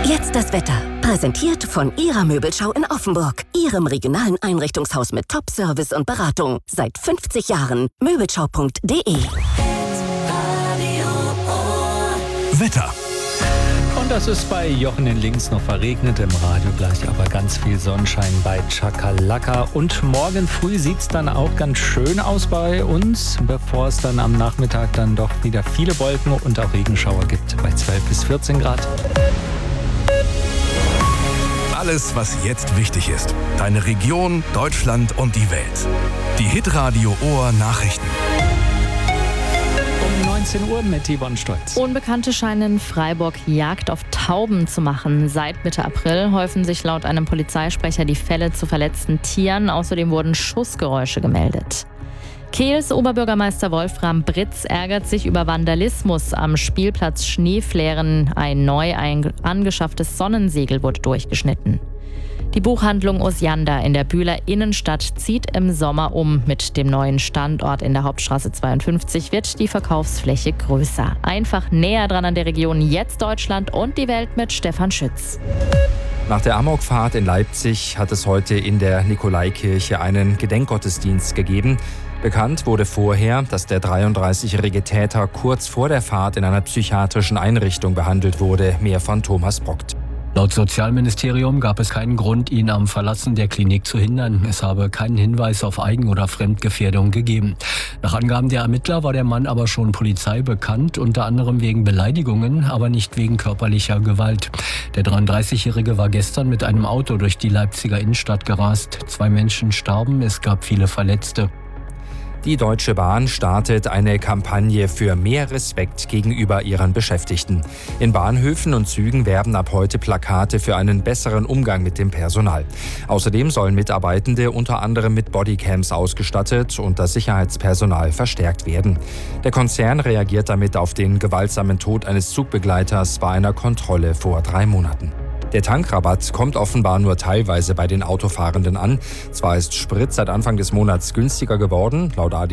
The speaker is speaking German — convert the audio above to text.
Jetzt das Wetter. Präsentiert von Ihrer Möbelschau in Offenburg. Ihrem regionalen Einrichtungshaus mit Top-Service und Beratung. Seit 50 Jahren. Möbelschau.de. Wetter. Und das ist bei Jochen in Links noch verregnet, im Radio gleich aber ganz viel Sonnenschein bei Chakalaka. Und morgen früh sieht es dann auch ganz schön aus bei uns, bevor es dann am Nachmittag dann doch wieder viele Wolken und auch Regenschauer gibt bei 12 bis 14 Grad. Alles, was jetzt wichtig ist. Deine Region, Deutschland und die Welt. Die Hitradio Ohr Nachrichten. Um 19 Uhr mit Yvonne Stolz. Unbekannte scheinen in Freiburg Jagd auf Tauben zu machen. Seit Mitte April häufen sich laut einem Polizeisprecher die Fälle zu verletzten Tieren. Außerdem wurden Schussgeräusche gemeldet. Kehls Oberbürgermeister Wolfram Britz ärgert sich über Vandalismus am Spielplatz Schneeflähren. Ein neu angeschafftes Sonnensegel wurde durchgeschnitten. Die Buchhandlung Osiander in der Bühler Innenstadt zieht im Sommer um. Mit dem neuen Standort in der Hauptstraße 52 wird die Verkaufsfläche größer. Einfach näher dran an der Region. Jetzt Deutschland und die Welt mit Stefan Schütz. Nach der Amokfahrt in Leipzig hat es heute in der Nikolaikirche einen Gedenkgottesdienst gegeben. Bekannt wurde vorher, dass der 33-jährige Täter kurz vor der Fahrt in einer psychiatrischen Einrichtung behandelt wurde. Mehr von Thomas Brockt. Laut Sozialministerium gab es keinen Grund, ihn am Verlassen der Klinik zu hindern. Es habe keinen Hinweis auf Eigen- oder Fremdgefährdung gegeben. Nach Angaben der Ermittler war der Mann aber schon Polizei bekannt, unter anderem wegen Beleidigungen, aber nicht wegen körperlicher Gewalt. Der 33-Jährige war gestern mit einem Auto durch die Leipziger Innenstadt gerast. 2 Menschen starben, es gab viele Verletzte. Die Deutsche Bahn startet eine Kampagne für mehr Respekt gegenüber ihren Beschäftigten. In Bahnhöfen und Zügen werben ab heute Plakate für einen besseren Umgang mit dem Personal. Außerdem sollen Mitarbeitende unter anderem mit Bodycams ausgestattet und das Sicherheitspersonal verstärkt werden. Der Konzern reagiert damit auf den gewaltsamen Tod eines Zugbegleiters bei einer Kontrolle vor 3 Monaten. Der Tankrabatt kommt offenbar nur teilweise bei den Autofahrenden an. Zwar ist Sprit seit Anfang des Monats günstiger geworden, laut AD